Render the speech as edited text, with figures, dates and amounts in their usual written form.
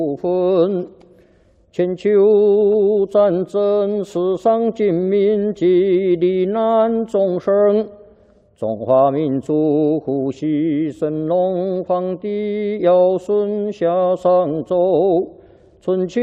部分。千秋战争，世上尽民及罹难众生。中华民族呼吸神龙皇帝尧舜夏商周，春秋。